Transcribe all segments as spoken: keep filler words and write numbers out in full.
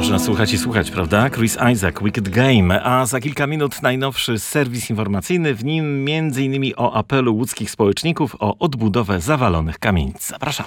Można słuchać i słuchać, prawda? Chris Isaak, Wicked Game, a za kilka minut najnowszy serwis informacyjny, w nim między innymi o apelu łódzkich społeczników o odbudowę zawalonych kamienic. Zapraszamy.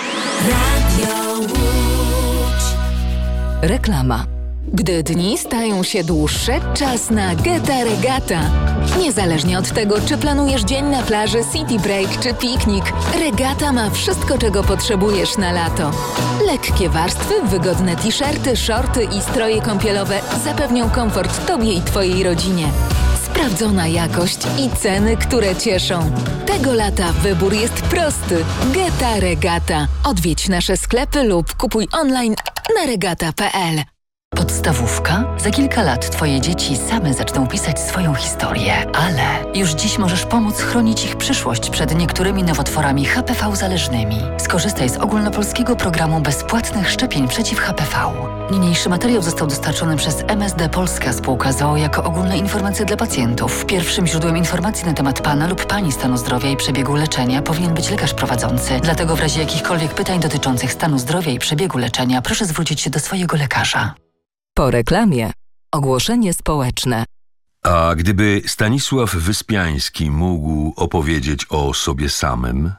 Radio Łódź. Reklama. Gdy dni stają się dłuższe, czas na Geta Regata. Niezależnie od tego, czy planujesz dzień na plaży, city break czy piknik, Regata ma wszystko, czego potrzebujesz na lato. Lekkie warstwy, wygodne t-shirty, shorty i stroje kąpielowe zapewnią komfort Tobie i Twojej rodzinie. Sprawdzona jakość i ceny, które cieszą. Tego lata wybór jest prosty. Geta Regata. Odwiedź nasze sklepy lub kupuj online na regata kropka p l. Podstawówka? Za kilka lat Twoje dzieci same zaczną pisać swoją historię, ale już dziś możesz pomóc chronić ich przyszłość przed niektórymi nowotworami H P V zależnymi. Skorzystaj z ogólnopolskiego programu bezpłatnych szczepień przeciw H P V. Niniejszy materiał został dostarczony przez M S D Polska Spółka z o o jako ogólne informacje dla pacjentów. Pierwszym źródłem informacji na temat Pana lub Pani stanu zdrowia i przebiegu leczenia powinien być lekarz prowadzący. Dlatego w razie jakichkolwiek pytań dotyczących stanu zdrowia i przebiegu leczenia proszę zwrócić się do swojego lekarza. Po reklamie. Ogłoszenie społeczne. A gdyby Stanisław Wyspiański mógł opowiedzieć o sobie samym?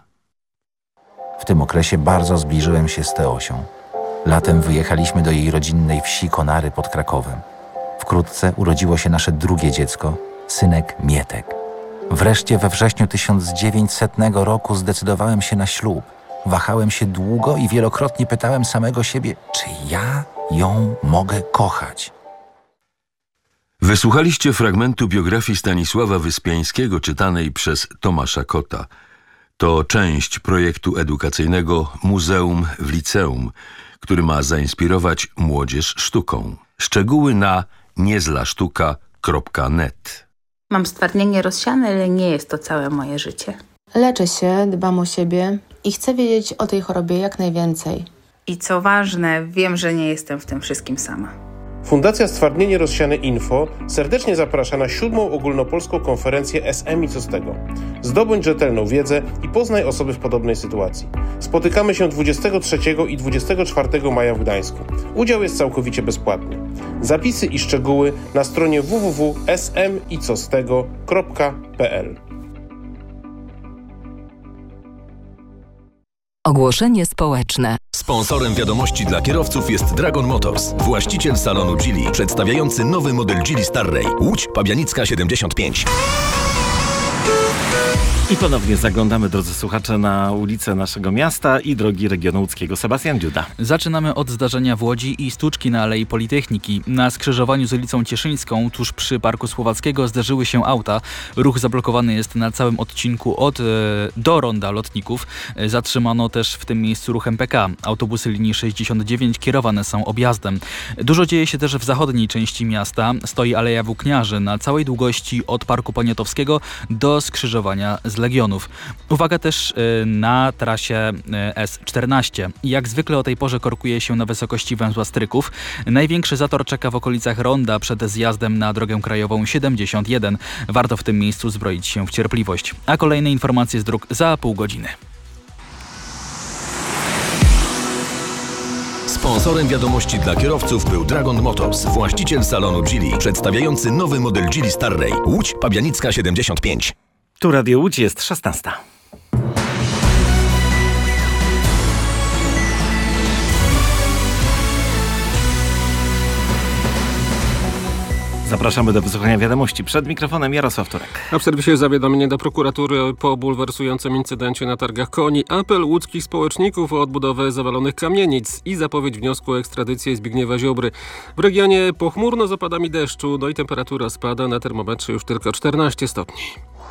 W tym okresie bardzo zbliżyłem się z Teosią. Latem wyjechaliśmy do jej rodzinnej wsi Konary pod Krakowem. Wkrótce urodziło się nasze drugie dziecko, synek Mietek. Wreszcie we wrześniu tysiąc dziewięćsetnego roku zdecydowałem się na ślub. Wahałem się długo i wielokrotnie pytałem samego siebie, czy ja ją mogę kochać. Wysłuchaliście fragmentu biografii Stanisława Wyspiańskiego czytanej przez Tomasza Kota. To część projektu edukacyjnego Muzeum w Liceum, który ma zainspirować młodzież sztuką. Szczegóły na niezlasztuka kropka net. Mam stwardnienie rozsiane, ale nie jest to całe moje życie. Leczę się, dbam o siebie i chcę wiedzieć o tej chorobie jak najwięcej. I co ważne, wiem, że nie jestem w tym wszystkim sama. Fundacja Stwardnienie Rozsiane Info serdecznie zaprasza na siódmą ogólnopolską konferencję S M i co z tego. Zdobądź rzetelną wiedzę i poznaj osoby w podobnej sytuacji. Spotykamy się dwudziestego trzeciego i dwudziestego czwartego maja w Gdańsku. Udział jest całkowicie bezpłatny. Zapisy i szczegóły na stronie w w w kropka s m i co z tego kropka p l. Ogłoszenie społeczne. Sponsorem wiadomości dla kierowców jest Dragon Motors, właściciel salonu Geely, przedstawiający nowy model Geely Starray. Łódź, Pabianicka siedemdziesiąt pięć. I ponownie zaglądamy, drodzy słuchacze, na ulice naszego miasta i drogi regionu łódzkiego. Sebastian Dziuda. Zaczynamy od zdarzenia w Łodzi i stłuczki na Alei Politechniki. Na skrzyżowaniu z ulicą Cieszyńską, tuż przy Parku Słowackiego, zderzyły się auta. Ruch zablokowany jest na całym odcinku od e, do Ronda Lotników. E, zatrzymano też w tym miejscu ruch M P K. Autobusy linii sześćdziesiąt dziewięć kierowane są objazdem. Dużo dzieje się też w zachodniej części miasta. Stoi Aleja Włókniarzy na całej długości od Parku Poniatowskiego do skrzyżowania z Legionów. Uwaga też y, na trasie y, S czternaście. Jak zwykle o tej porze korkuje się na wysokości węzła Stryków. Największy zator czeka w okolicach Ronda przed zjazdem na drogę krajową siedemdziesiąt jeden. Warto w tym miejscu zbroić się w cierpliwość. A kolejne informacje z dróg za pół godziny. Sponsorem wiadomości dla kierowców był Dragon Motors, właściciel salonu Geely, przedstawiający nowy model Geely Starray. Łódź, Pabianicka siedemdziesiąt pięć. Tu Radio Łódź, jest szesnasta. Zapraszamy do wysłuchania wiadomości. Przed mikrofonem Jarosław Turek. A w serwisie zawiadomienie do prokuratury po bulwersującym incydencie na targach koni. Apel łódzkich społeczników o odbudowę zawalonych kamienic i zapowiedź wniosku o ekstradycję Zbigniewa Ziobry. W regionie pochmurno z opadami deszczu, no i temperatura spada, na termometrze już tylko czternaście stopni.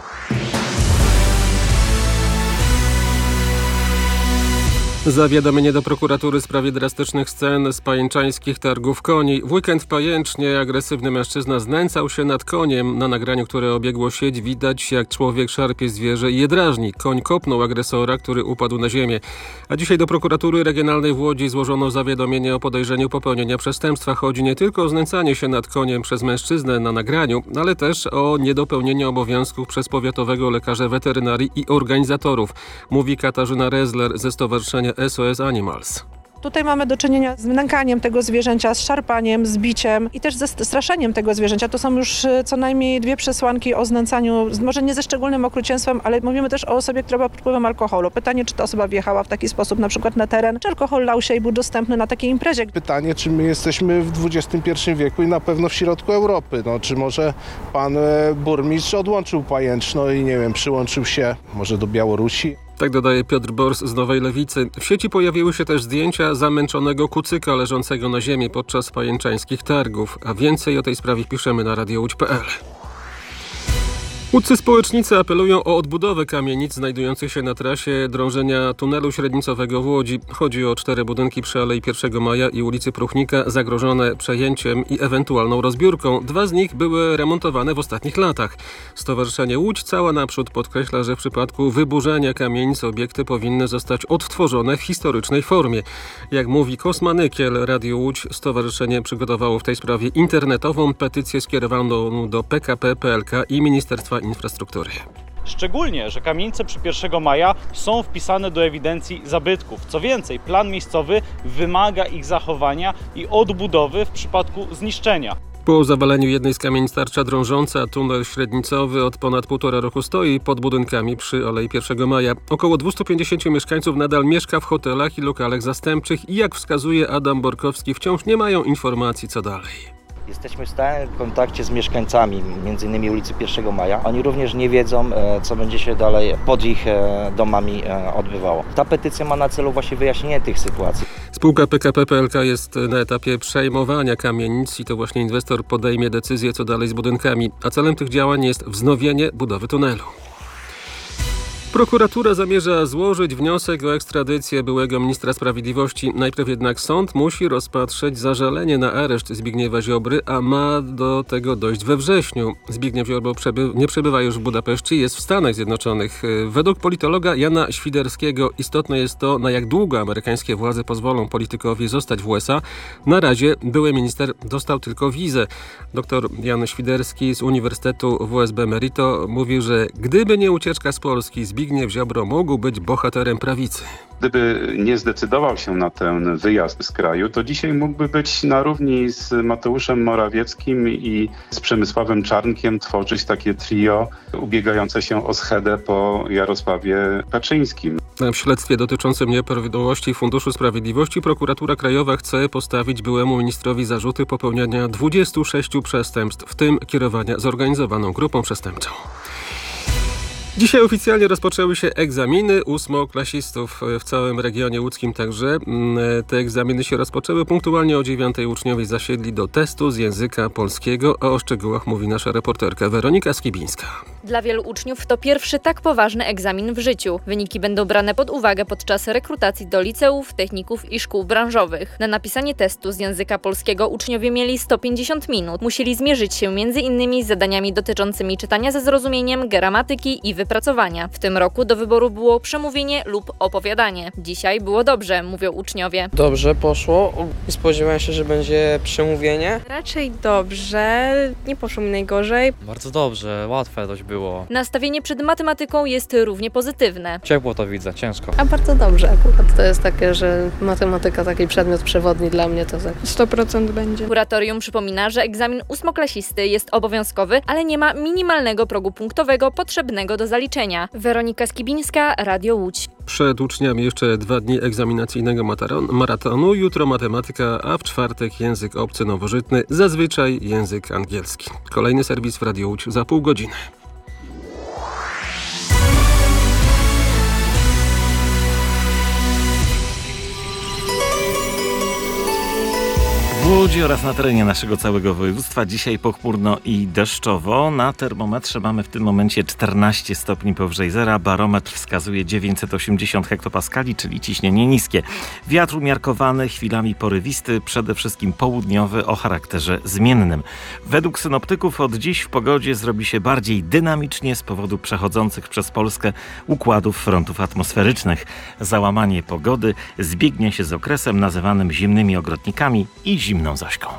Zawiadomienie do prokuratury w sprawie drastycznych scen z pajęczańskich targów koni. W weekend w Pajęcznie agresywny mężczyzna znęcał się nad koniem. Na nagraniu, które obiegło sieć, widać, jak człowiek szarpie zwierzę i je drażni. Koń kopnął agresora, który upadł na ziemię. A dzisiaj do prokuratury regionalnej w Łodzi złożono zawiadomienie o podejrzeniu popełnienia przestępstwa. Chodzi nie tylko o znęcanie się nad koniem przez mężczyznę na nagraniu, ale też o niedopełnienie obowiązków przez powiatowego lekarza weterynarii i organizatorów, mówi Katarzyna Rezler ze Stowarzyszenia S O S Animals. Tutaj mamy do czynienia z nękaniem tego zwierzęcia, z szarpaniem, z biciem i też ze straszeniem tego zwierzęcia. To są już co najmniej dwie przesłanki o znęcaniu, może nie ze szczególnym okrucieństwem, ale mówimy też o osobie, która była pod wpływem alkoholu. Pytanie, czy ta osoba wjechała w taki sposób na przykład na teren, czy alkohol lał się i był dostępny na takiej imprezie. Pytanie, czy my jesteśmy w dwudziestym pierwszym wieku i na pewno w środku Europy. No, czy może pan burmistrz odłączył Pajęczno i nie wiem, przyłączył się może do Białorusi? Tak dodaje Piotr Bors z Nowej Lewicy. W sieci pojawiły się też zdjęcia zamęczonego kucyka leżącego na ziemi podczas pajęczańskich targów. A więcej o tej sprawie piszemy na radio łódź kropka p l. Łódzcy społecznicy apelują o odbudowę kamienic znajdujących się na trasie drążenia tunelu średnicowego w Łodzi. Chodzi o cztery budynki przy Alei pierwszego Maja i ulicy Pruchnika zagrożone przejęciem i ewentualną rozbiórką. Dwa z nich były remontowane w ostatnich latach. Stowarzyszenie Łódź cała naprzód podkreśla, że w przypadku wyburzenia kamienic obiekty powinny zostać odtworzone w historycznej formie. Jak mówi Kosma Nykiel, Radio Łódź, stowarzyszenie przygotowało w tej sprawie internetową petycję skierowaną do P K P P L K i Ministerstwa Infrastruktury. Szczególnie, że kamienice przy pierwszego Maja są wpisane do ewidencji zabytków. Co więcej, plan miejscowy wymaga ich zachowania i odbudowy w przypadku zniszczenia. Po zawaleniu jednej z kamienic tarcza drążąca tunel średnicowy od ponad półtora roku stoi pod budynkami przy Alei pierwszego Maja. Około dwieście pięćdziesiąt mieszkańców nadal mieszka w hotelach i lokalach zastępczych i jak wskazuje Adam Borkowski, wciąż nie mają informacji co dalej. Jesteśmy w stałym kontakcie z mieszkańcami, między innymi ulicy pierwszego Maja. Oni również nie wiedzą, co będzie się dalej pod ich domami odbywało. Ta petycja ma na celu właśnie wyjaśnienie tych sytuacji. Spółka P K P P L K jest na etapie przejmowania kamienic i to właśnie inwestor podejmie decyzję, co dalej z budynkami, a celem tych działań jest wznowienie budowy tunelu. Prokuratura zamierza złożyć wniosek o ekstradycję byłego ministra sprawiedliwości. Najpierw jednak sąd musi rozpatrzeć zażalenie na areszt Zbigniewa Ziobry, a ma do tego dojść we wrześniu. Zbigniew Ziobro przeby- nie przebywa już w Budapeszcie, jest w Stanach Zjednoczonych. Według politologa Jana Świderskiego istotne jest to, na jak długo amerykańskie władze pozwolą politykowi zostać w U S A. Na razie były minister dostał tylko wizę. Doktor Jan Świderski z Uniwersytetu W S B Merito mówi, że gdyby nie ucieczka z Polski, Zbigniew Ziobro mógł być bohaterem prawicy. Gdyby nie zdecydował się na ten wyjazd z kraju, to dzisiaj mógłby być na równi z Mateuszem Morawieckim i z Przemysławem Czarnkiem tworzyć takie trio ubiegające się o schedę po Jarosławie Kaczyńskim. W śledztwie dotyczącym nieprawidłowości Funduszu Sprawiedliwości prokuratura krajowa chce postawić byłemu ministrowi zarzuty popełniania dwudziestu sześciu przestępstw, w tym kierowania zorganizowaną grupą przestępczą. Dzisiaj oficjalnie rozpoczęły się egzaminy ósmoklasistów w całym regionie łódzkim także. Te egzaminy się rozpoczęły punktualnie o dziewiątej. Uczniowie zasiedli do testu z języka polskiego, a o szczegółach mówi nasza reporterka Weronika Skibińska. Dla wielu uczniów to pierwszy tak poważny egzamin w życiu. Wyniki będą brane pod uwagę podczas rekrutacji do liceów, techników i szkół branżowych. Na napisanie testu z języka polskiego uczniowie mieli sto pięćdziesiąt minut. Musieli zmierzyć się między innymi z zadaniami dotyczącymi czytania ze zrozumieniem, gramatyki i wypracowania. W tym roku do wyboru było przemówienie lub opowiadanie. Dzisiaj było dobrze, mówią uczniowie. Dobrze poszło. Nie spodziewałem się, że będzie przemówienie. Raczej dobrze. Nie poszło mi najgorzej. Bardzo dobrze, łatwe dość było. Nastawienie przed matematyką jest równie pozytywne. Ciepło to widzę, ciężko. A bardzo dobrze akurat. To jest takie, że matematyka, taki przedmiot przewodni dla mnie to tak. sto procent będzie. Kuratorium przypomina, że egzamin ósmoklasisty jest obowiązkowy, ale nie ma minimalnego progu punktowego potrzebnego do zaliczenia. Weronika Skibińska, Radio Łódź. Przed uczniami jeszcze dwa dni egzaminacyjnego maratonu. Jutro matematyka, a w czwartek język obcy nowożytny, zazwyczaj język angielski. Kolejny serwis w Radio Łódź za pół godziny. W Łodzi oraz na terenie naszego całego województwa dzisiaj pochmurno i deszczowo. Na termometrze mamy w tym momencie czternaście stopni powyżej zera. Barometr wskazuje dziewięćset osiemdziesiąt hektopaskali, czyli ciśnienie niskie. Wiatr umiarkowany, chwilami porywisty, przede wszystkim południowy o charakterze zmiennym. Według synoptyków od dziś w pogodzie zrobi się bardziej dynamicznie z powodu przechodzących przez Polskę układów frontów atmosferycznych. Załamanie pogody zbiegnie się z okresem nazywanym zimnymi ogrodnikami i zimną Zośką.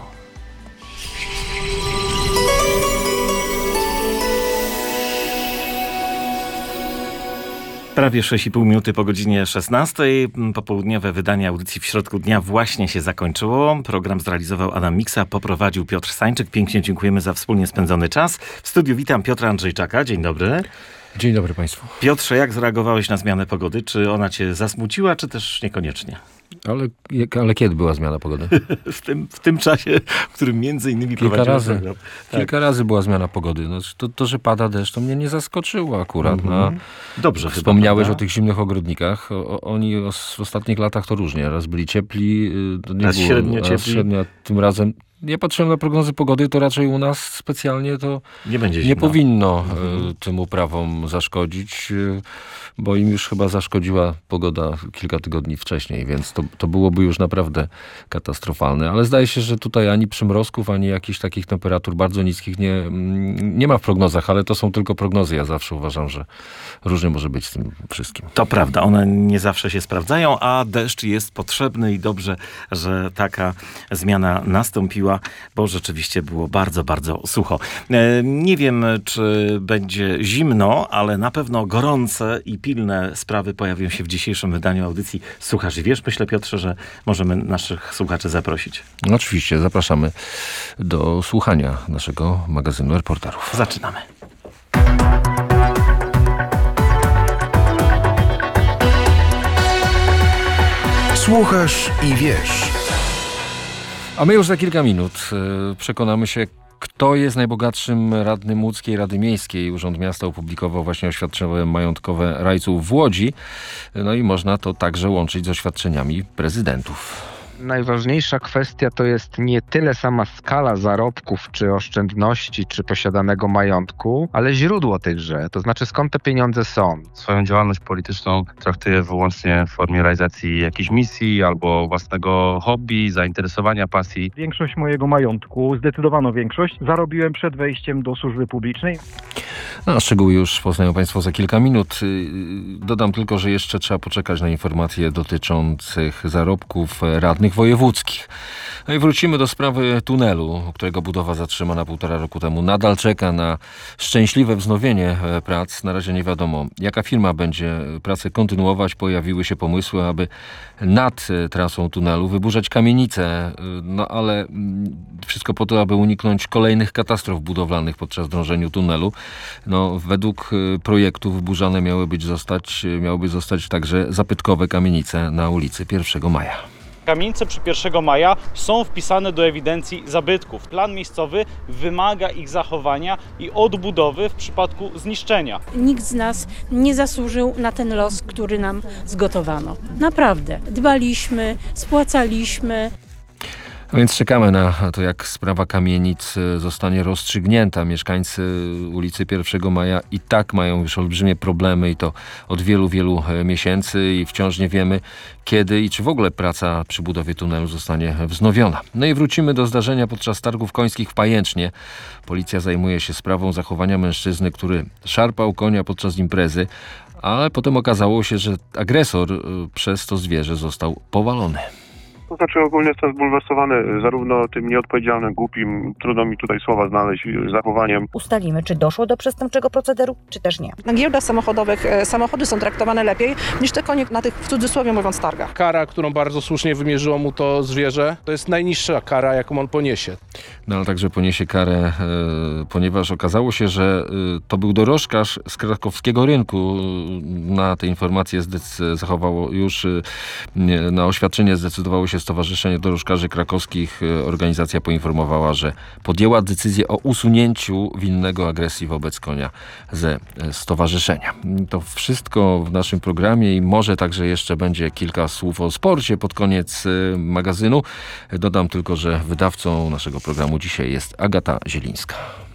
Prawie sześć i pół minuty po godzinie szesnastej. Popołudniowe wydanie audycji w środku dnia właśnie się zakończyło. Program zrealizował Adam Miksa, poprowadził Piotr Stańczyk. Pięknie dziękujemy za wspólnie spędzony czas. W studiu witam Piotra Andrzejczaka. Dzień dobry. Dzień dobry Państwu. Piotrze, jak zareagowałeś na zmianę pogody? Czy ona cię zasmuciła, czy też niekoniecznie? Ale, ale kiedy była zmiana pogody? w, tym, w tym czasie, w którym między innymi kilka razy, program. Kilka tak. razy była zmiana pogody. No, to, to, że pada deszcz, to mnie nie zaskoczyło akurat. Mm-hmm. No. Dobrze. Wspomniałeś chyba, o tych zimnych ogrodnikach. O, oni o, w ostatnich latach to różnie. Raz byli ciepli, to nie raz było, średnio raz ciepli. Średnio, tym razem nie patrzyłem na prognozy pogody, to raczej u nas specjalnie to nie, będzie nie powinno mhm. tym uprawom zaszkodzić, bo im już chyba zaszkodziła pogoda kilka tygodni wcześniej, więc to, to byłoby już naprawdę katastrofalne. Ale zdaje się, że tutaj ani przymrozków, ani jakichś takich temperatur bardzo niskich nie, nie ma w prognozach, ale to są tylko prognozy. Ja zawsze uważam, że różnie może być z tym wszystkim. To prawda, one nie zawsze się sprawdzają, a deszcz jest potrzebny i dobrze, że taka zmiana nastąpiła, bo rzeczywiście było bardzo, bardzo sucho. Nie wiem, czy będzie zimno, ale na pewno gorące i pilne sprawy pojawią się w dzisiejszym wydaniu audycji Słuchasz i Wiesz. Myślę, Piotrze, że możemy naszych słuchaczy zaprosić. No, oczywiście, zapraszamy do słuchania naszego magazynu reporterów. Zaczynamy. Słuchasz i Wiesz. A my już za kilka minut przekonamy się, kto jest najbogatszym radnym łódzkiej Rady Miejskiej. Urząd Miasta opublikował właśnie oświadczenia majątkowe rajców w Łodzi. No i można to także łączyć z oświadczeniami prezydentów. Najważniejsza kwestia to jest nie tyle sama skala zarobków, czy oszczędności, czy posiadanego majątku, ale źródło tychże, to znaczy skąd te pieniądze są. Swoją działalność polityczną traktuję wyłącznie w formie realizacji jakiejś misji albo własnego hobby, zainteresowania, pasji. Większość mojego majątku, zdecydowaną większość, zarobiłem przed wejściem do służby publicznej. No, szczegóły już poznają Państwo za kilka minut. Dodam tylko, że jeszcze trzeba poczekać na informacje dotyczących zarobków radnych wojewódzkich. No i wrócimy do sprawy tunelu, którego budowa zatrzymana półtora roku temu nadal czeka na szczęśliwe wznowienie prac. Na razie nie wiadomo, jaka firma będzie pracę kontynuować. Pojawiły się pomysły, aby nad trasą tunelu wyburzać kamienice, no ale wszystko po to, aby uniknąć kolejnych katastrof budowlanych podczas drążenia tunelu. No, według projektu wyburzane miały być zostać, miałyby zostać także zabytkowe kamienice na ulicy pierwszego maja. Kamienice przy pierwszego maja są wpisane do ewidencji zabytków. Plan miejscowy wymaga ich zachowania i odbudowy w przypadku zniszczenia. Nikt z nas nie zasłużył na ten los, który nam zgotowano. Naprawdę. Dbaliśmy, spłacaliśmy. A więc czekamy na to, jak sprawa kamienic zostanie rozstrzygnięta. Mieszkańcy ulicy pierwszego maja i tak mają już olbrzymie problemy i to od wielu, wielu miesięcy i wciąż nie wiemy, kiedy i czy w ogóle praca przy budowie tunelu zostanie wznowiona. No i wrócimy do zdarzenia podczas targów końskich w Pajęcznie. Policja zajmuje się sprawą zachowania mężczyzny, który szarpał konia podczas imprezy, ale potem okazało się, że agresor przez to zwierzę został powalony. To znaczy ogólnie jestem zbulwersowany zarówno tym nieodpowiedzialnym, głupim, trudno mi tutaj słowa znaleźć, zachowaniem. Ustalimy, czy doszło do przestępczego procederu, czy też nie. Na giełdach samochodowych samochody są traktowane lepiej niż te konie na tych, w cudzysłowie mówiąc, targach. Kara, którą bardzo słusznie wymierzyło mu to zwierzę, to jest najniższa kara, jaką on poniesie. No ale także poniesie karę, e, ponieważ okazało się, że e, to był dorożkarz z krakowskiego rynku. Na te informacje zdec- zachowało już, e, na oświadczenie zdecydowało się Stowarzyszenie Dorożkarzy Krakowskich. Organizacja poinformowała, że podjęła decyzję o usunięciu winnego agresji wobec konia ze stowarzyszenia. To wszystko w naszym programie i może także jeszcze będzie kilka słów o sporcie pod koniec magazynu. Dodam tylko, że wydawcą naszego programu dzisiaj jest Agata Zielińska.